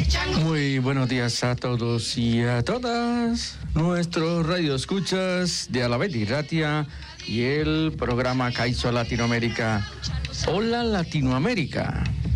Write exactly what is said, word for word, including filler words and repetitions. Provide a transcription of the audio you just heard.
Muy buenos días a todos y a todas. Nuestros radioescuchas de Alavedi Ratia y el programa Caizo Latinoamérica. Hola Latinoamérica.